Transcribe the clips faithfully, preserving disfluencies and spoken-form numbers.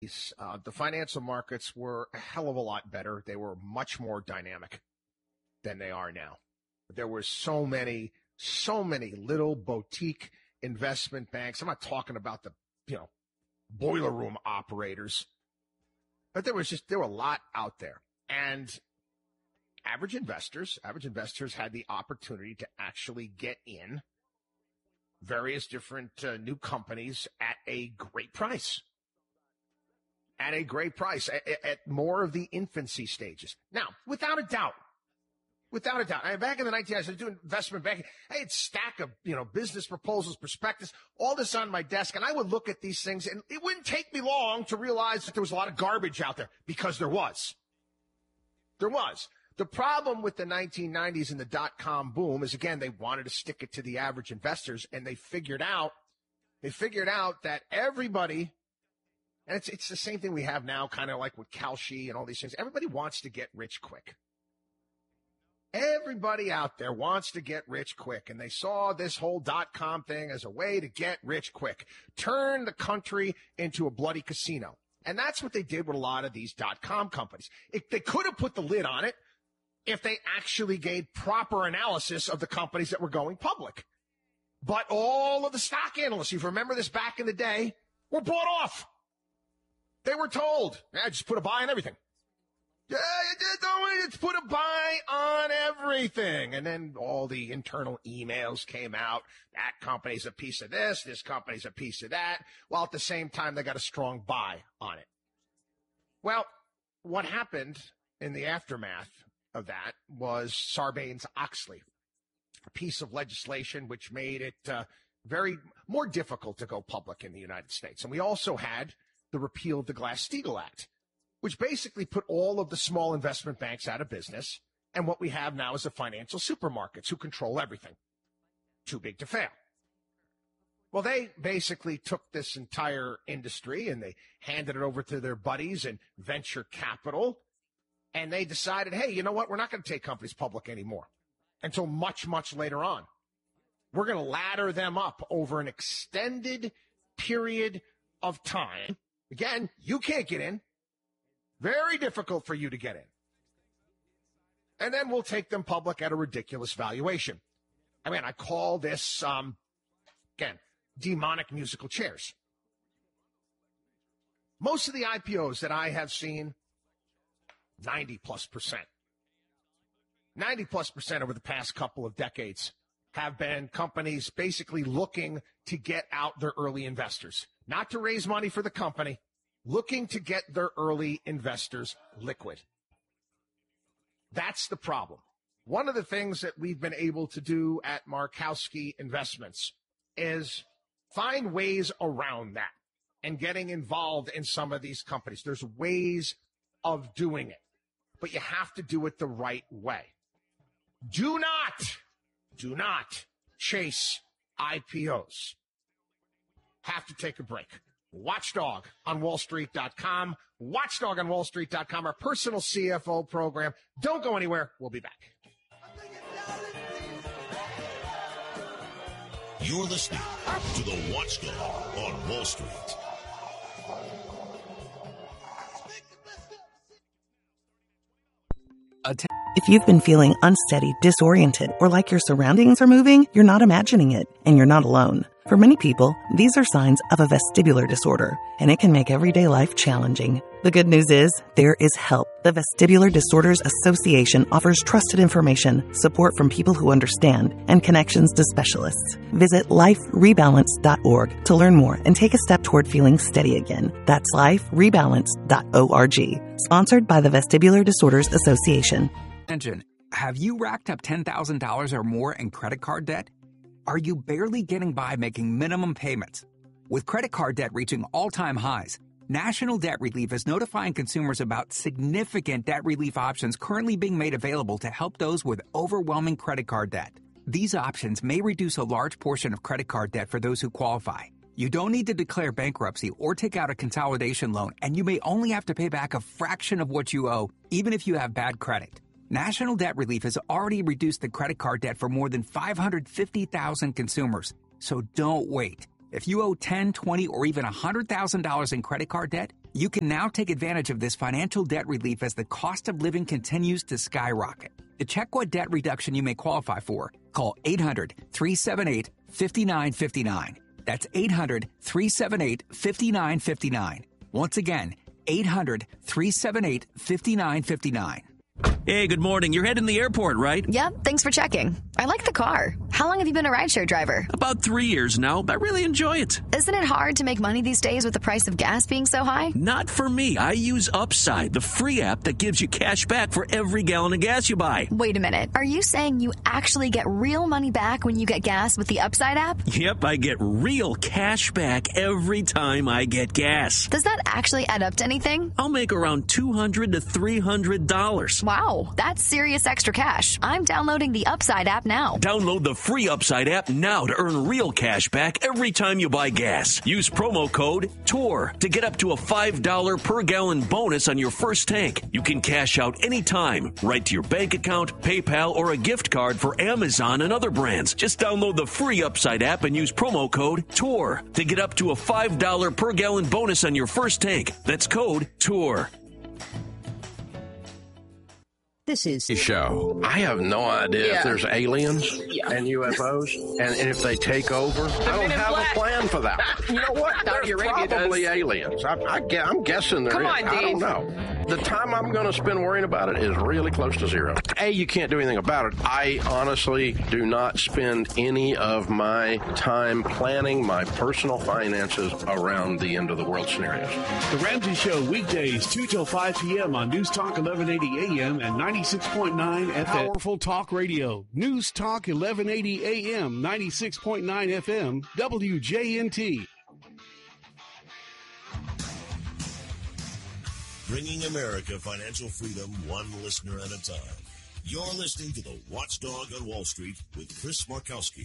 Uh, the financial markets were a hell of a lot better. They were much more dynamic than they are now. There were so many, so many little boutique investment banks. I'm not talking about the, you know, boiler room operators, but there was just, there were a lot out there. And average investors, average investors had the opportunity to actually get in various different uh, new companies at a great price. At a great price, at, at more of the infancy stages. Now, without a doubt, without a doubt, I mean, back in the nineties, I was doing investment banking. I had a stack of, you know, business proposals, prospectus, all this on my desk, and I would look at these things, and it wouldn't take me long to realize that there was a lot of garbage out there, because there was. There was. The problem with the nineteen nineties and the dot-com boom is, again, they wanted to stick it to the average investors, and they figured out, they figured out that everybody. And it's it's the same thing we have now, kind of like with Kalshi and all these things. Everybody wants to get rich quick. Everybody out there wants to get rich quick. And they saw this whole dot-com thing as a way to get rich quick. Turn the country into a bloody casino. And that's what they did with a lot of these dot-com companies. It, they could have put the lid on it if they actually gave proper analysis of the companies that were going public. But all of the stock analysts, you remember this back in the day, were bought off. They were told, yeah, just put a buy on everything. Yeah, don't just put a buy on everything. And then all the internal emails came out. That company's a piece of this. This company's a piece of that. While at the same time, they got a strong buy on it. Well, what happened in the aftermath of that was Sarbanes-Oxley, a piece of legislation which made it uh, very more difficult to go public in the United States. And we also had the repeal of the Glass-Steagall Act, which basically put all of the small investment banks out of business. And what we have now is the financial supermarkets who control everything. Too big to fail. Well, they basically took this entire industry and they handed it over to their buddies in venture capital. And they decided, hey, you know what? We're not going to take companies public anymore until much, much later on. We're going to ladder them up over an extended period of time. Again, you can't get in. Very difficult for you to get in. And then we'll take them public at a ridiculous valuation. I mean, I call this, um, again, demonic musical chairs. Most of the I P Os that I have seen, ninety plus percent, ninety plus percent over the past couple of decades have been companies basically looking to get out their early investors. Not to raise money for the company, looking to get their early investors liquid. That's the problem. One of the things that we've been able to do at Markowski Investments is find ways around that and getting involved in some of these companies. There's ways of doing it, but you have to do it the right way. Do not, do not chase I P Os. Have to take a break. Watchdog on Wall Street dot com. Watchdog on Wall Street dot com, our personal C F O program. Don't go anywhere. We'll be back. You're listening to the Watchdog on Wall Street. If you've been feeling unsteady, disoriented, or like your surroundings are moving, you're not imagining it, and you're not alone. For many people, these are signs of a vestibular disorder, and it can make everyday life challenging. The good news is, there is help. The Vestibular Disorders Association offers trusted information, support from people who understand, and connections to specialists. Visit life rebalance dot org to learn more and take a step toward feeling steady again. That's life rebalance dot org. Sponsored by the Vestibular Disorders Association. Attention. Have you racked up ten thousand dollars or more in credit card debt? Are you barely getting by making minimum payments? With credit card debt reaching all-time highs, National Debt Relief is notifying consumers about significant debt relief options currently being made available to help those with overwhelming credit card debt. These options may reduce a large portion of credit card debt for those who qualify. You don't need to declare bankruptcy or take out a consolidation loan, and you may only have to pay back a fraction of what you owe, even if you have bad credit. National Debt Relief has already reduced the credit card debt for more than five hundred fifty thousand consumers. So don't wait. If you owe ten thousand dollars, twenty thousand dollars, or even one hundred thousand dollars in credit card debt, You can now take advantage of this financial debt relief as the cost of living continues to skyrocket. To check what debt reduction you may qualify for, call eight hundred, three seven eight, five nine five nine. That's eight hundred, three seven eight, five nine five nine. Once again, eight hundred, three seven eight, five nine five nine. Hey, good morning. You're heading to the airport, right? Yep, thanks for checking. I like the car. How long have you been a rideshare driver? About three years now. I really enjoy it. Isn't it hard to make money these days with the price of gas being so high? Not for me. I use Upside, the free app that gives you cash back for every gallon of gas you buy. Wait a minute. Are you saying you actually get real money back when you get gas with the Upside app? Yep, I get real cash back every time I get gas. Does that actually add up to anything? I'll make around two hundred to three hundred dollars. Wow, that's serious extra cash. I'm downloading the Upside app now. Download the free Upside app now to earn real cash back every time you buy gas. Use promo code T O R to get up to a five dollars per gallon bonus on your first tank. You can cash out anytime, right to your bank account, PayPal, or a gift card for Amazon and other brands. Just download the free Upside app and use promo code T O R to get up to a five dollars per gallon bonus on your first tank. That's code T O R. This is the show. I have no idea Yeah. if there's aliens Yeah. and U F Os, and, and if they take over. I don't Men in have Black. a plan for that. You know what? Saudi There's Arabia probably does. aliens. I, I, gue- I'm guessing there Come is. on, I don't Dave. know. The time I'm going to spend worrying about it is really close to zero. A, you can't do anything about it. I honestly do not spend any of my time planning my personal finances around the end of the world scenarios. The Ramsey Show, weekdays, two till five p.m. on News Talk eleven eighty A M and ninety-six point nine F M. Powerful Talk Radio. News Talk eleven eighty A M, ninety-six point nine F M, W J N T. Bringing America financial freedom one listener at a time. You're listening to the Watchdog on Wall Street with Chris Markowski.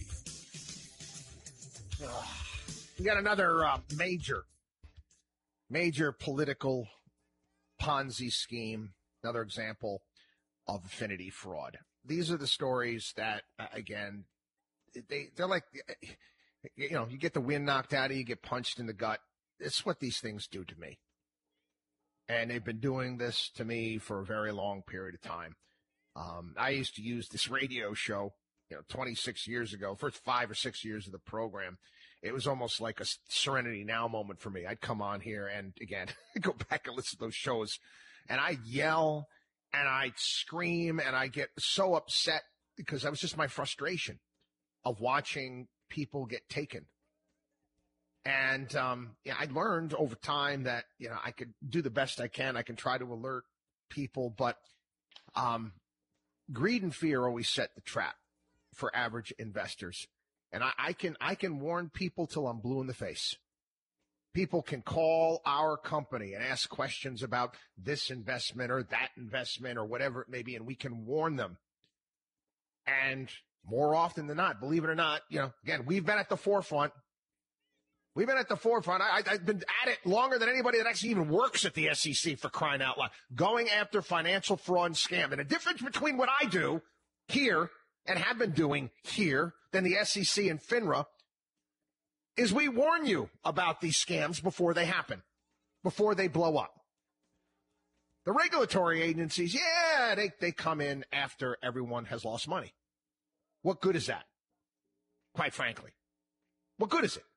We got another uh, major, major political Ponzi scheme, another example of affinity fraud. These are the stories that, uh, again, they, they're like, you know, you get the wind knocked out of you, you get punched in the gut. It's what these things do to me. And they've been doing this to me for a very long period of time. Um, I used to use this radio show, you know, twenty-six years ago, first five or six years of the program. It was almost like a Serenity Now moment for me. I'd come on here and, again, go back and listen to those shows, and I'd yell and I'd scream and I get so upset because that was just my frustration of watching people get taken. And um, yeah, I learned over time that, you know, I could do the best I can. I can try to alert people, but um, greed and fear always set the trap for average investors. And I, I can I can warn people till I'm blue in the face. People can call our company and ask questions about this investment or that investment or whatever it may be, and we can warn them. And more often than not, believe it or not, you know, again, we've been at the forefront. We've been at the forefront. I, I've been at it longer than anybody that actually even works at the S E C, for crying out loud, going after financial fraud and scam. And the difference between what I do here and have been doing here than the S E C and FINRA is we warn you about these scams before they happen, before they blow up. The regulatory agencies, yeah, they, they come in after everyone has lost money. What good is that? Quite frankly, what good is it?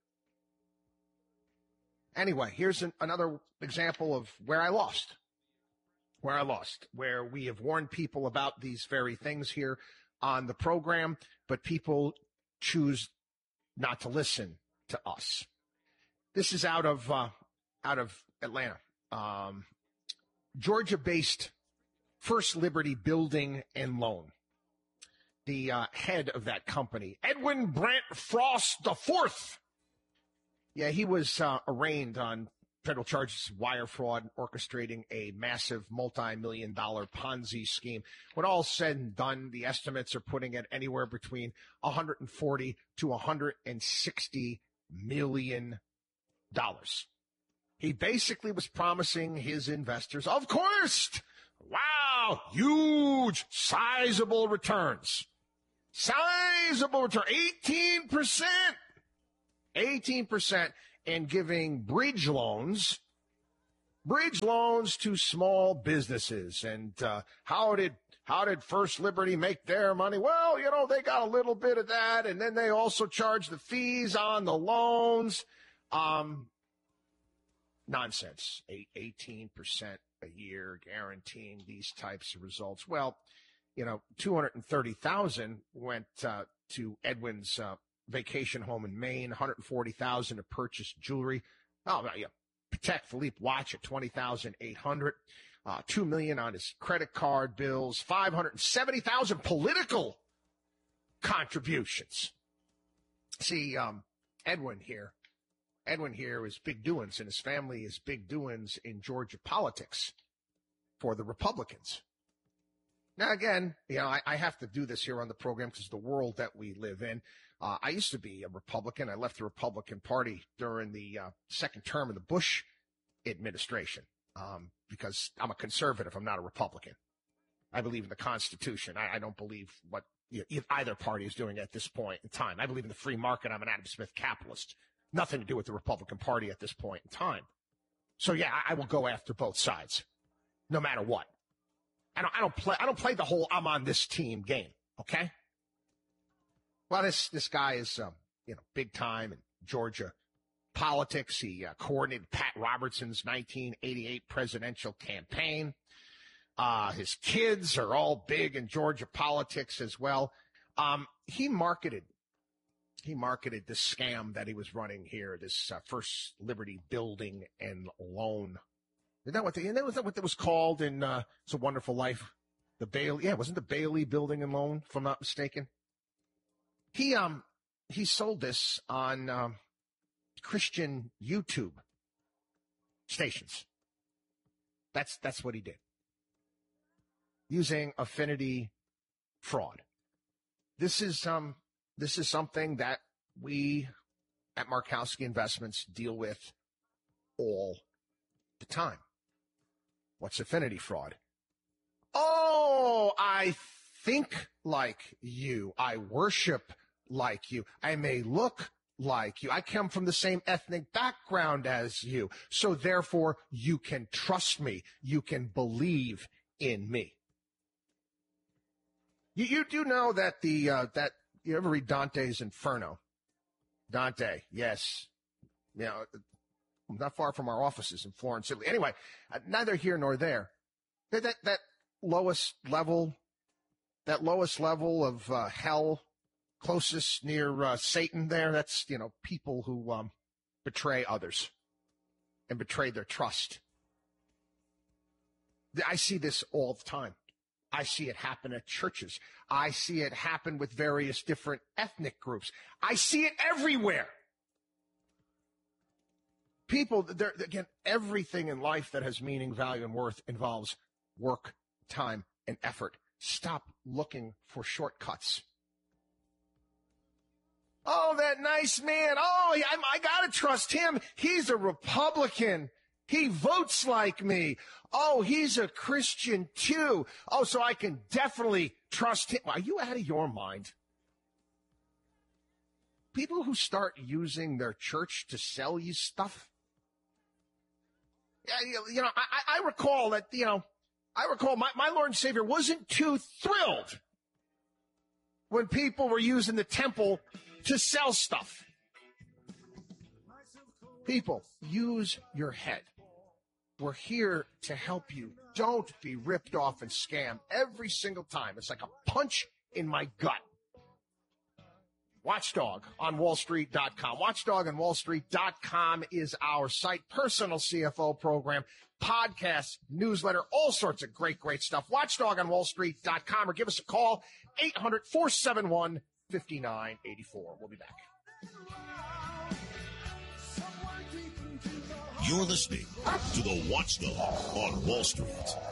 Anyway, here's an, another example of where I lost, where I lost, where we have warned people about these very things here on the program, but people choose not to listen to us. This is out of uh, out of Atlanta, um, Georgia-based First Liberty Building and Loan. The uh, head of that company, Edwin Brant Frost the Fourth. Yeah, he was uh, arraigned on federal charges of wire fraud, orchestrating a massive multi-million dollar Ponzi scheme. When all's said and done, the estimates are putting it anywhere between one hundred forty to one hundred sixty million dollars. He basically was promising his investors, of course, wow, huge, sizable returns. Sizable return, eighteen percent. eighteen percent, and giving bridge loans Bridge loans to small businesses. And uh, how did how did First Liberty make their money? Well, you know, they got a little bit of that, and then they also charge the fees on the loans. Um, nonsense. Eight, eighteen percent a year guaranteeing these types of results. Well, you know, two hundred thirty thousand went uh, to Edwin's uh, vacation home in Maine, one hundred forty thousand to purchase jewelry. Oh, yeah. Patek Philippe watch at twenty thousand eight hundred dollars. Uh, two million dollars on his credit card bills, five hundred seventy thousand dollars political contributions. See, um, Edwin here, Edwin here is big doings, and his family is big doings in Georgia politics for the Republicans. Now, again, you know, I, I have to do this here on the program because the world that we live in. Uh, I used to be a Republican. I left the Republican Party during the uh, second term of the Bush administration um, because I'm a conservative. I'm not a Republican. I believe in the Constitution. I, I don't believe what you know, either party is doing at this point in time. I believe in the free market. I'm an Adam Smith capitalist. Nothing to do with the Republican Party at this point in time. So, yeah, I, I will go after both sides, no matter what. I don't, I don't play. I don't play the whole "I'm on this team" game. Okay. Well, this this guy is, um, you know, big time in Georgia politics. He uh, coordinated Pat Robertson's nineteen eighty-eight presidential campaign. Uh, his kids are all big in Georgia politics as well. Um, he marketed, he marketed this scam that he was running here, this uh, First Liberty building and loan. Isn't that what the, isn't that what it was called in uh, It's a Wonderful Life? The Bailey, yeah, wasn't the Bailey Building and Loan, if I'm not mistaken? He um he sold this on um, Christian YouTube stations. That's that's what he did, using affinity fraud. This is um this is something that we at Markowski Investments deal with all the time. What's affinity fraud? Oh, I think like you. I worship like you. I may look like you. I come from the same ethnic background as you. So therefore, you can trust me. You can believe in me. You, you do know that the uh, that you ever read Dante's Inferno? Dante, yes. You know, not far from our offices in Florence, Italy. Anyway, uh, neither here nor there. That, that, that lowest level, that lowest level of uh, hell, closest near uh, Satan there, that's, you know, people who um, betray others and betray their trust. I see this all the time. I see it happen at churches. I see it happen with various different ethnic groups. I see it everywhere. People, again, everything in life that has meaning, value, and worth involves work, time, and effort. Stop looking for shortcuts. Oh, that nice man. Oh, I, I got to trust him. He's a Republican. He votes like me. Oh, he's a Christian too. Oh, so I can definitely trust him. Are you out of your mind? People who start using their church to sell you stuff. You know, I, I recall that, you know, I recall my, my Lord and Savior wasn't too thrilled when people were using the temple to sell stuff. People, use your head. We're here to help you. Don't be ripped off and scammed every single time. It's like a punch in my gut. Watchdog on Wall Street dot com. Watchdog on Wall Street dot com is our site. Personal C F O program, podcast, newsletter, all sorts of great, great stuff. Watchdog on Wall Street dot com, or give us a call, eight hundred, four seven one, five nine eight four. We'll be back. You're listening to the Watchdog on Wall Street.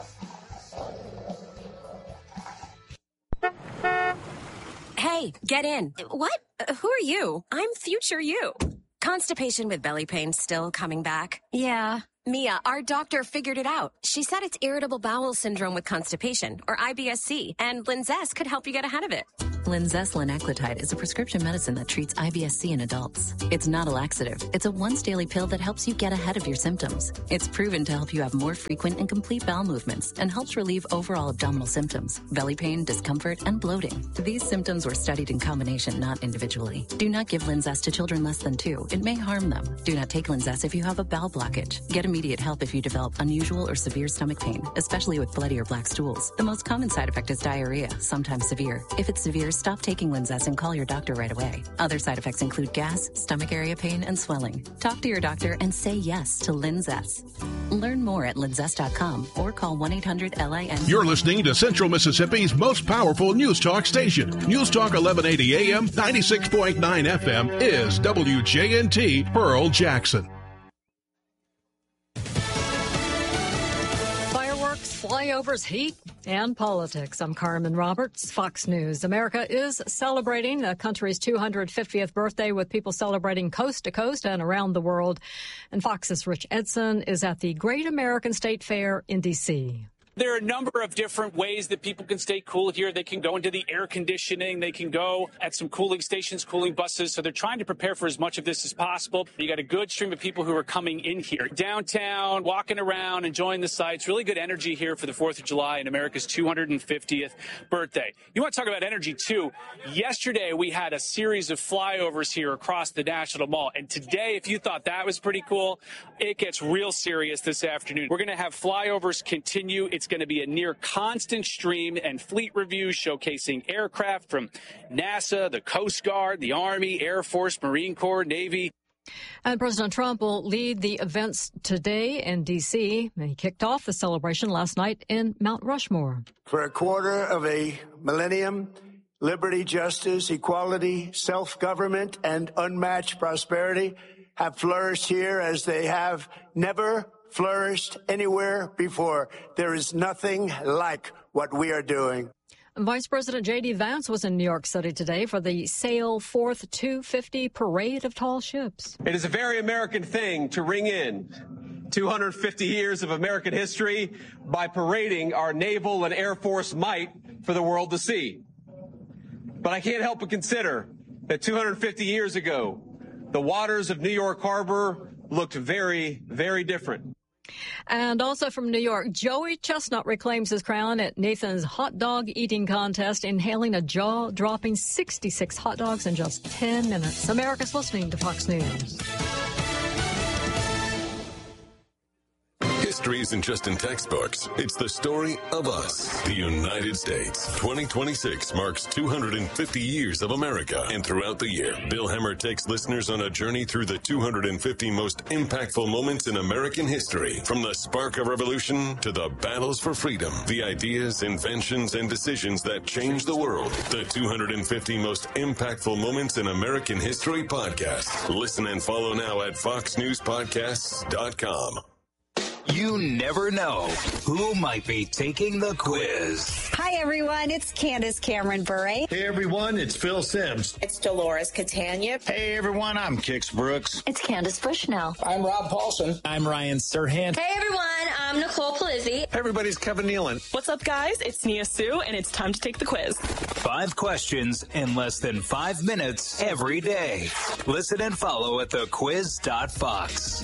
Hey, get in. What? Uh, who are you? I'm future you. Constipation with belly pain still coming back? Yeah. Mia, our doctor figured it out. She said it's irritable bowel syndrome with constipation, or I B S C, and Linzess could help you get ahead of it. Linzess linaclotide is a prescription medicine that treats I B S C in adults. It's not a laxative. It's a once-daily pill that helps you get ahead of your symptoms. It's proven to help you have more frequent and complete bowel movements and helps relieve overall abdominal symptoms, belly pain, discomfort, and bloating. These symptoms were studied in combination, not individually. Do not give Linzess to children less than two. It may harm them. Do not take Linzess if you have a bowel blockage. Get immediate help if you develop unusual or severe stomach pain, especially with bloody or black stools. The most common side effect is diarrhea, sometimes severe. If it's severe, stop taking Linzess and call your doctor right away. Other side effects include gas, stomach area pain, and swelling. Talk to your doctor and say yes to Linzess. Learn more at linzess dot com or call one eight hundred L I N. You're listening to Central Mississippi's most powerful news talk station. News Talk eleven eighty A M, ninety-six point nine F M is W J N T Pearl Jackson. Flyovers, heat, and politics. I'm Carmen Roberts, Fox News. America is celebrating the country's two hundred fiftieth birthday with people celebrating coast to coast and around the world. And Fox's Rich Edson is at the Great American State Fair in D C There are a number of different ways that people can stay cool here. They can go into the air conditioning. They can go at some cooling stations, cooling buses. So they're trying to prepare for as much of this as possible. You got a good stream of people who are coming in here. Downtown, walking around, enjoying the sights. Really good energy here for the fourth of July and America's two hundred fiftieth birthday. You want to talk about energy, too. Yesterday, we had a series of flyovers here across the National Mall. And today, if you thought that was pretty cool, it gets real serious this afternoon. We're going to have flyovers continue. It's going to be a near constant stream and fleet reviews showcasing aircraft from NASA, the Coast Guard, the Army, Air Force, Marine Corps, Navy. And President Trump will lead the events today in D C He kicked off the celebration last night in Mount Rushmore. For a quarter of a millennium, liberty, justice, equality, self-government, and unmatched prosperity have flourished here as they have never flourished anywhere before. There is nothing like what we are doing. Vice President J D Vance was in New York City today for the Sail Fourth two fifty Parade of Tall Ships. It is a very American thing to ring in two hundred fifty years of American history by parading our naval and Air Force might for the world to see. But I can't help but consider that two hundred fifty years ago, the waters of New York Harbor looked very, very different. And also from New York, Joey Chestnut reclaims his crown at Nathan's hot dog eating contest, inhaling a jaw-dropping sixty-six hot dogs in just ten minutes. America's listening to Fox News. History isn't just in textbooks. It's the story of us, the United States. twenty twenty-six marks two hundred fifty years of America. And throughout the year, Bill Hemmer takes listeners on a journey through the two hundred fifty most impactful moments in American history. From the spark of revolution to the battles for freedom, the ideas, inventions, and decisions that changed the world. The two hundred fifty most impactful moments in American history podcast. Listen and follow now at fox news podcasts dot com. You never know who might be taking the quiz. Hi, everyone. It's Candace Cameron Bure. Hey, everyone. It's Phil Sims. It's Dolores Catania. Hey, everyone. I'm Kix Brooks. It's Candace Bushnell. I'm Rob Paulson. I'm Ryan Serhant. Hey, everyone. I'm Nicole Palizzi. Hey, everybody. It's Kevin Nealon. What's up, guys? It's Nia Sue, and it's time to take the quiz. Five questions in less than five minutes every day. Listen and follow at the quiz dot fox.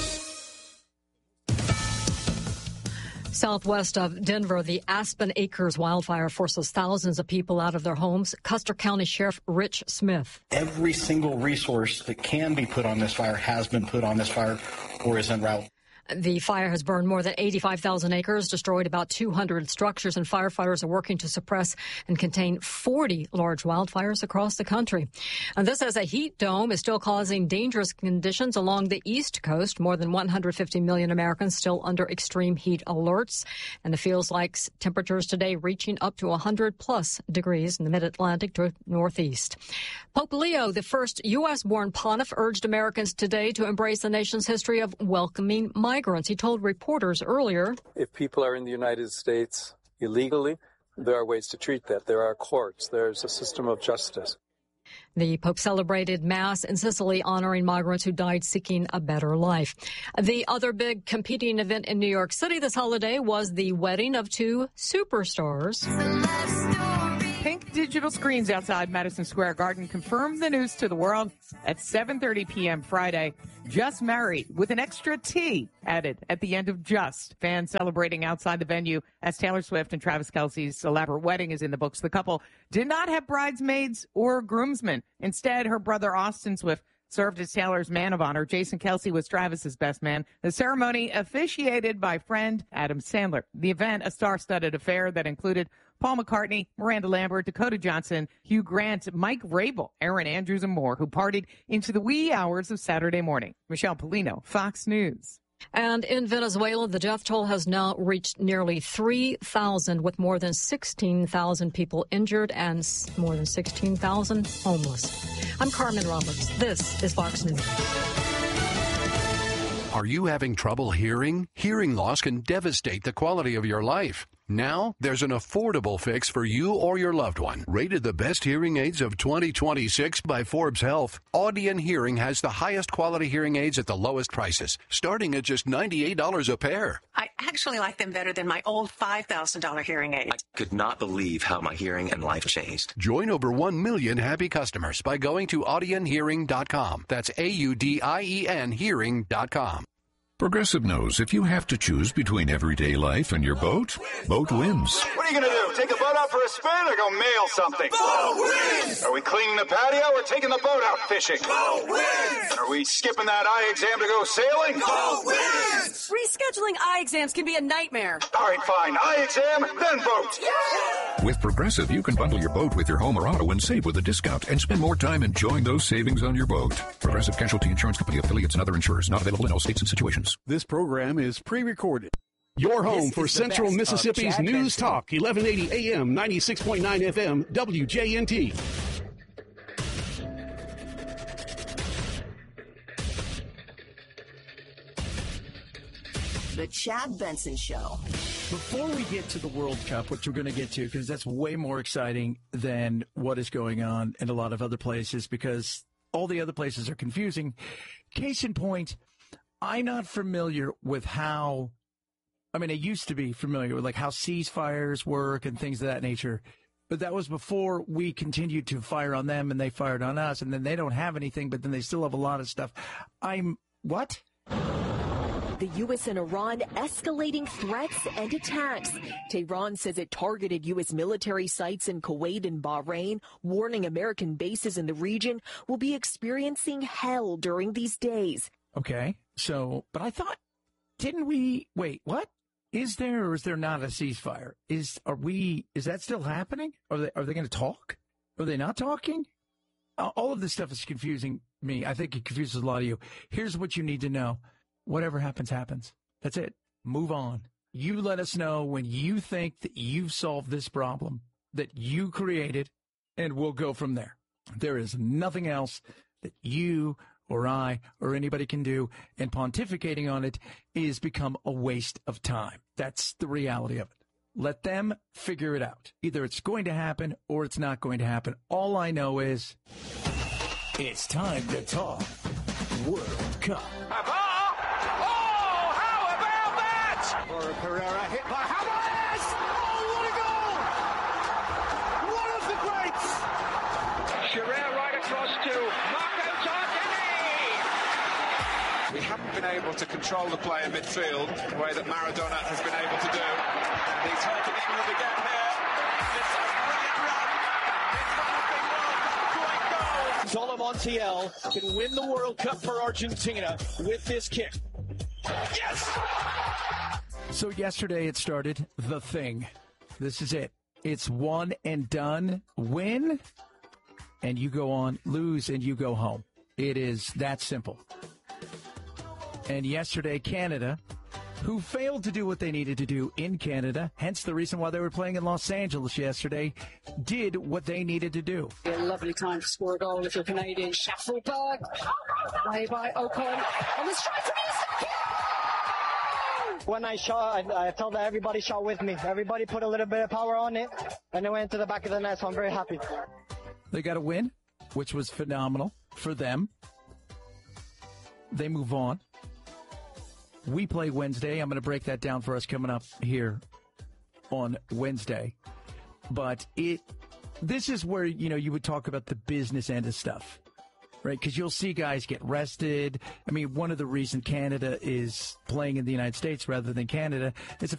Southwest of Denver, the Aspen Acres wildfire forces thousands of people out of their homes. Custer County Sheriff Rich Smith. Every single resource that can be put on this fire has been put on this fire or is en route. The fire has burned more than eighty-five thousand acres, destroyed about two hundred structures, and firefighters are working to suppress and contain forty large wildfires across the country. And this as a heat dome is still causing dangerous conditions along the East Coast. More than one hundred fifty million Americans still under extreme heat alerts. And it feels like temperatures today reaching up to one hundred plus degrees in the mid-Atlantic to northeast. Pope Leo, the first U S-born pontiff, urged Americans today to embrace the nation's history of welcoming migrants. He told reporters earlier, if people are in the United States illegally, there are ways to treat that. There are courts. There's a system of justice. The Pope celebrated Mass in Sicily, honoring migrants who died seeking a better life. The other big competing event in New York City this holiday was the wedding of two superstars. pink digital screens outside Madison Square Garden confirm the news to the world at seven thirty p.m. Friday. Just married with an extra T added at the end of just. Fans celebrating outside the venue as Taylor Swift and Travis Kelce's elaborate wedding is in the books. The couple did not have bridesmaids or groomsmen. Instead, her brother Austin Swift served as Taylor's man of honor. Jason Kelce was Travis's best man. The ceremony officiated by friend Adam Sandler. The event, a star-studded affair that included Paul McCartney, Miranda Lambert, Dakota Johnson, Hugh Grant, Mike Rabel, Aaron Andrews, and more, who partied into the wee hours of Saturday morning. Michelle Polino, Fox News. And in Venezuela, the death toll has now reached nearly three thousand, with more than sixteen thousand people injured and more than sixteen thousand homeless. I'm Carmen Roberts. This is Fox News. Are you having trouble hearing? Hearing loss can devastate the quality of your life. Now, there's an affordable fix for you or your loved one. Rated the best hearing aids of twenty twenty-six by Forbes Health, Audion Hearing has the highest quality hearing aids at the lowest prices, starting at just ninety-eight dollars a pair. I actually like them better than my old five thousand dollars hearing aid. I could not believe how my hearing and life changed. Join over one million happy customers by going to audien hearing dot com. That's A U D I E N hearing dot com. Progressive knows if you have to choose between everyday life and your boat, boat wins. What are you going to do? Take the boat out for a spin or go mail something? Boat wins! Are we cleaning the patio or taking the boat out fishing? Boat wins! Are we skipping that eye exam to go sailing? Boat wins! Rescheduling eye exams can be a nightmare. All right, fine. Eye exam, then boat. Yeah! With Progressive, you can bundle your boat with your home or auto and save with a discount and spend more time enjoying those savings on your boat. Progressive Casualty Insurance Company, affiliates, and other insurers. Not available in all states and situations. This program is pre-recorded. Your home This for is the Central best of Mississippi's Chad News Benson. Talk, eleven eighty A M, ninety-six point nine F M, W J N T. The Chad Benson Show. Before we get to the World Cup, which we're going to get to, because that's way more exciting than what is going on in a lot of other places, because all the other places are confusing. Case in point, I'm not familiar with how, I mean, I used to be familiar with like how ceasefires work and things of that nature, but that was before we continued to fire on them and they fired on us, and then they don't have anything, but then they still have a lot of stuff. I'm, what? The U S and Iran escalating threats and attacks. Tehran says it targeted U S military sites in Kuwait and Bahrain, warning American bases in the region will be experiencing hell during these days. Okay, so, but I thought, didn't we, wait, what? Is there or is there not a ceasefire? Is, are we, is that still happening? Are they, are they going to talk? Are they not talking? Uh, all of this stuff is confusing me. I think it confuses a lot of you. Here's what you need to know. Whatever happens, happens. That's it. Move on. You let us know when you think that you've solved this problem that you created, and we'll go from there. There is nothing else that you or I or anybody can do, and pontificating on it is become a waste of time. That's the reality of it. Let them figure it out. Either it's going to happen or it's not going to happen. All I know is it's time to talk World Cup. Or Pereira hit by Hamas! Oh, what a goal! One of the greats! Sherrera right across to Marco Tarquini! We haven't been able to control the play in midfield the way that Maradona has been able to do. And he's hurting England again here. It's a great run. It's one of the World Cup great goal. Dolo Montiel can win the World Cup for Argentina with this kick. Yes! So yesterday it started, the thing. This is it. It's one and done. Win, and you go on. Lose, and you go home. It is that simple. And yesterday, Canada, who failed to do what they needed to do in Canada, hence the reason why they were playing in Los Angeles yesterday, did what they needed to do. A lovely time to score a goal if you're Canadian. Shaffelberg, play by Ocon. On the strike from East. When I shot, I, I felt that everybody shot with me. Everybody put a little bit of power on it, and it went to the back of the net, so I'm very happy. They got a win, which was phenomenal for them. They move on. We play Wednesday. I'm going to break that down for us coming up here on Wednesday. But it this is where, you know, you would talk about the business end of stuff, right? Because you'll see guys get arrested. I mean, one of the reasons Canada is playing in the United States rather than Canada is